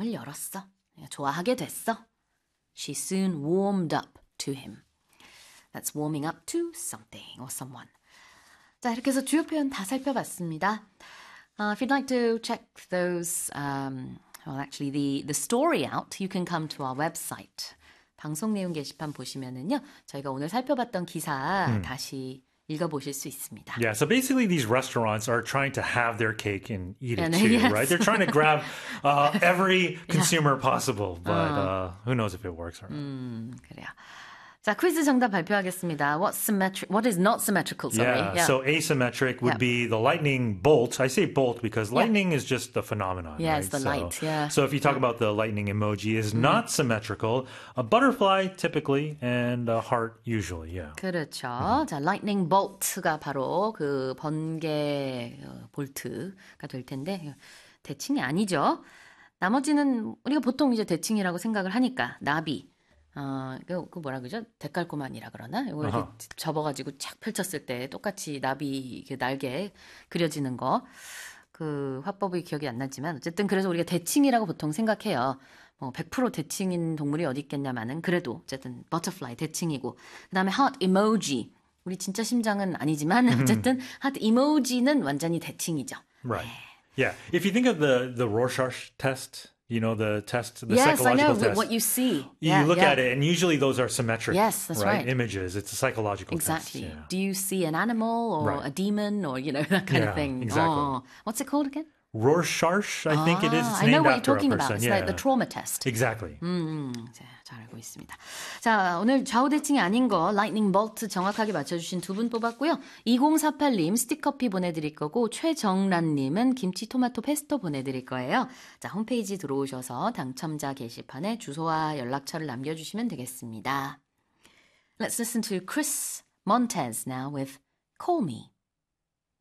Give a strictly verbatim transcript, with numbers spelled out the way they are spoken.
마음을 열었어. 좋아하게 됐어. She soon warmed up to him. That's warming up to something or someone. 자, 이렇게 해서 주요 표현 다 살펴봤습니다. Uh, if you'd like to check those, um, well, actually the, the story out, you can come to our website. 방송 내용 게시판 보시면은요, 저희가 오늘 살펴봤던 기사 음. 다시 읽어보실 수 있습니다. Yeah, so basically these restaurants are trying to have their cake and eat it and, too, yes. right? They're trying to grab uh, every consumer yeah. possible, but uh, who knows if it works or not. 음, 그래요. 자, 퀴즈 정답 발표하겠습니다. What's symmetric? What is not symmetrical? Sorry. Yeah, yeah. So asymmetric would yeah. be the lightning bolt. I say bolt because lightning yeah. is just the phenomenon. Yeah, right? it's the so, light. Yeah. So if you talk yeah. about the lightning emoji, is mm. not symmetrical. A butterfly typically, and a heart usually. Yeah. 그렇죠. Mm-hmm. 자, lightning bolt가 바로 그 번개 볼트가 될 텐데 대칭이 아니죠. 나머지는 우리가 보통 이제 대칭이라고 생각을 하니까 나비. 어, 그, 그 뭐라 그러죠? 데칼코마니라 그러나? 이거 이렇게 uh-huh. 접어가지고 착 펼쳤을 때 똑같이 나비 날개 그려지는 거. 그 화법이 기억이 안 나지만 어쨌든 그래서 우리가 대칭이라고 보통 생각해요. 뭐 백 퍼센트 대칭인 동물이 어디 있겠냐마는 그래도 어쨌든 버터플라이 대칭이고 그 다음에 heart emoji. 우리 진짜 심장은 아니지만 어쨌든 heart emoji는 완전히 대칭이죠. Right. Yeah. If you think of the, the Rorschach test, you know, the test, the yes, psychological I know test. What you see. You yeah, look yeah. at it, and usually those are symmetric. Yes, that's right. right. Images. It's a psychological exactly. test. Yeah. Do you see an animal or right. a demon or, you know, that kind yeah, of thing? Exactly. Oh. What's it called again? Rorschach, I think ah, it is. It's I know named what after you're talking a about. person. It's yeah. like the trauma test. Exactly. 음, 자, 잘 알고 있습니다. 자, 오늘 좌우대칭이 아닌 거 lightning bolt 정확하게 맞춰주신 두 분 뽑았고요. 이공사팔 님 스틱커피 보내드릴 거고 최정란님은 김치 토마토 페스토 보내드릴 거예요. 자, 홈페이지 들어오셔서 당첨자 게시판에 주소와 연락처를 남겨주시면 되겠습니다. Let's listen to Chris Montez now with Call Me.